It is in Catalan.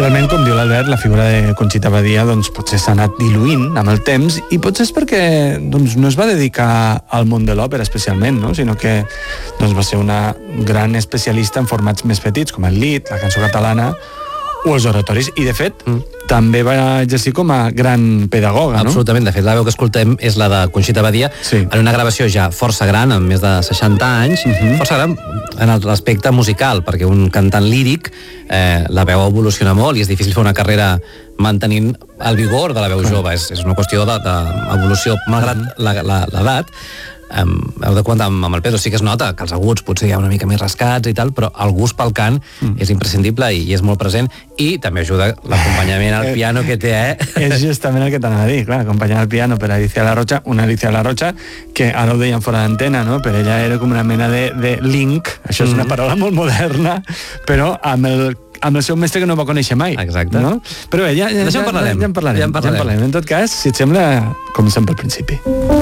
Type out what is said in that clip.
Realment, com diu l'Albert, la figura de Conxita Badia doncs, potser s'ha anat diluint amb el temps i potser és perquè doncs, no es va dedicar al món de l'òpera especialment, no? Sinó que doncs, va ser una gran especialista en formats més petits, com el lied, la cançó catalana o els oratoris, i de fet també va exercir com a gran pedagoga, no? Absolutament, de fet la veu que escoltem és la de Conxita Badia, en una gravació ja força gran, amb més de 60 anys, força gran en l'aspecte musical, perquè un cantant líric la veu evoluciona molt i és difícil fer una carrera mantenint el vigor de la veu jove, és una qüestió d'evolució malgrat l'edat. Heu de comentar amb el Pedro, sí que es nota que els aguts potser hi ha una mica més rascats i tal, però el gust pel cant és imprescindible i és molt present, i també ajuda l'acompanyament al piano que té, És justament el que t'anava a dir, clar, acompanyar al piano per Alicia La Rocha, una Alicia La Rocha que ara ho deien fora d'antena, no? Per ella era com una mena de link, això és una paraula molt moderna, però amb el seu mestre que no va conèixer mai. Exacte. No? Però bé, ja en parlarem. En tot cas, si et sembla, comencem pel principi.